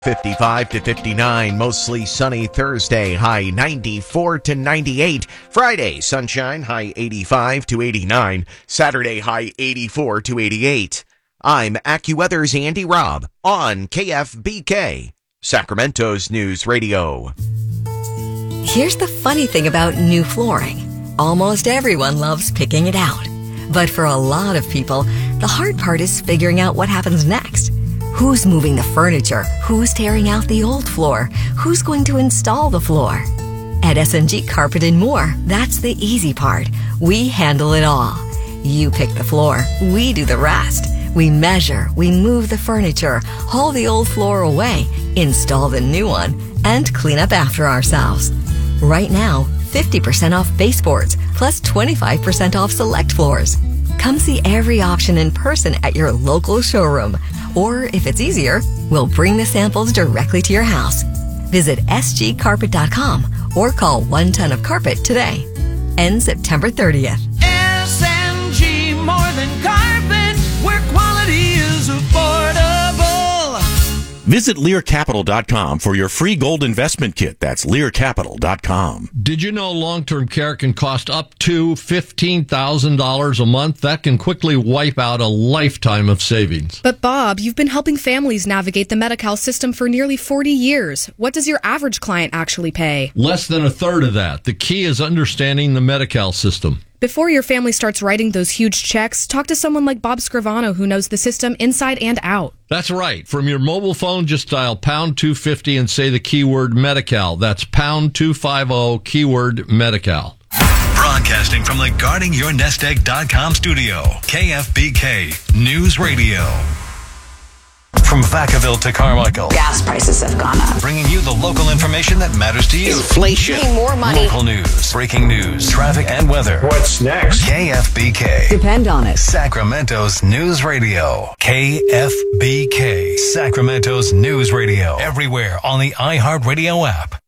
55 to 59, mostly sunny Thursday, high 94 to 98. Friday, sunshine, high 85 to 89. Saturday, high 84 to 88. I'm AccuWeather's Andy Robb on KFBK, Sacramento's News Radio. Here's the funny thing about new flooring. Almost everyone loves picking it out. But for a lot of people, the hard part is figuring out what happens next. Who's moving the furniture? Who's tearing out the old floor? Who's going to install the floor? At S&G Carpet & More, that's the easy part. We handle it all. You pick the floor, we do the rest. We measure, we move the furniture, haul the old floor away, install the new one, and clean up after ourselves. Right now, 50% off baseboards, plus 25% off select floors. Come see every option in person at your local showroom. Or, if it's easier, we'll bring the samples directly to your house. Visit sgcarpet.com or call 1 Ton of Carpet today. Ends September 30th. SMG, more than carpet, where quality is affordable. Visit LearCapital.com for your free gold investment kit. That's LearCapital.com. Did you know long-term care can cost up to $15,000 a month? That can quickly wipe out a lifetime of savings. But Bob, you've been helping families navigate the Medi-Cal system for nearly 40 years. What does your average client actually pay? Less than a third of that. The key is understanding the Medi-Cal system. Before your family starts writing those huge checks, talk to someone like Bob Scrivano who knows the system inside and out. That's right. From your mobile phone, just dial pound 250 and say the keyword Medi-Cal. That's pound 250 keyword Medi-Cal. Broadcasting from the GuardingYourNestEgg.com studio, KFBK News Radio. From Vacaville to Carmichael, gas prices have gone up. Bringing you the local information that matters to you. Inflation. Paying more money. Local news, breaking news, traffic, and weather. What's next? KFBK. Depend on it. Sacramento's News Radio. KFBK. Sacramento's News Radio. Everywhere on the iHeartRadio app.